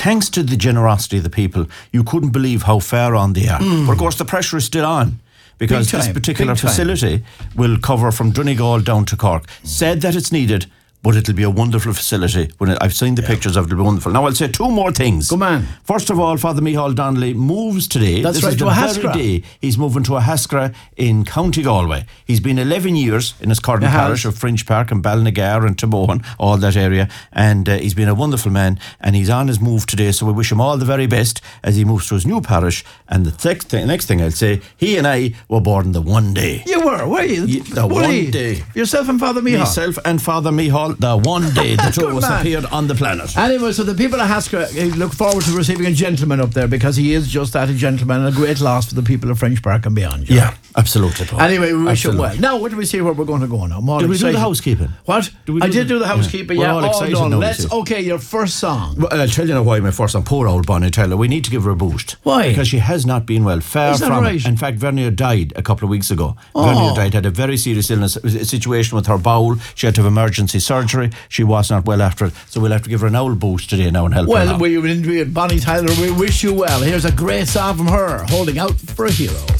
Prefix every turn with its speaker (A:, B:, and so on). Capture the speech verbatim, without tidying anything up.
A: thanks to the generosity of the people, you couldn't believe how far on they are. Mm. But of course, the pressure is still on. Because
B: time,
A: this particular
B: big time.
A: facility will cover from Donegal down to Cork. Said that it's needed, but it'll be a wonderful facility. When it, I've seen the yeah. pictures of it, it'll be wonderful. Now I'll say two more things.
B: Come on.
A: First of all, Father Micheál Donnelly moves today.
B: That's
A: this
B: right,
A: is
B: to
A: the
B: a
A: very
B: Haskra.
A: day he's moving to a Haskra in County Galway. He's been eleven years in his current parish of Fringe Park and Balnagar and Tabohan, all that area, and uh, he's been a wonderful man, and he's on his move today, so we wish him all the very best as he moves to his new parish. And the next thing, next thing I'll say, he and I were born the one day.
B: You were, were you?
A: Yeah, the
B: were
A: one
B: you?
A: day.
B: Yourself and Father Micheál.
A: Myself and Father Micheál, the one day the two of us
B: man.
A: appeared on the planet.
B: Anyway, so the people at Haskra uh, look forward to receiving a gentleman up there, because he is just that, a gentleman, and a great loss for the people of Fringe Park and beyond.
A: Yeah, absolutely, Paul.
B: Anyway, we wish
A: absolutely.
B: him well. Now, what do we see where we're going to go now? More
A: Did we
B: excited.
A: do the housekeeping?
B: What?
A: Do we do
B: I did
A: the,
B: do the housekeeping,
A: yeah.
B: yeah.
A: We're all
B: all
A: excited
B: done.
A: now,
B: Let's,
A: you see.
B: okay, your first song.
A: Well, I'll tell you now why my first song. Poor old Bonnie Tyler. We need to give her a boost.
B: Why?
A: Because she has not been well. Far
B: Is that
A: from
B: right?
A: it. In fact, Vernier died a couple of weeks ago.
B: Oh.
A: Vernier died, had a very serious illness, a situation with her bowel. She had to have emergency surgery. She was not well after it. So we'll have to give her an owl boost today now and help her
B: Well,
A: now.
B: we, Bonnie Tyler, we wish you well. Here's a great song from her, Holding Out for a Hero.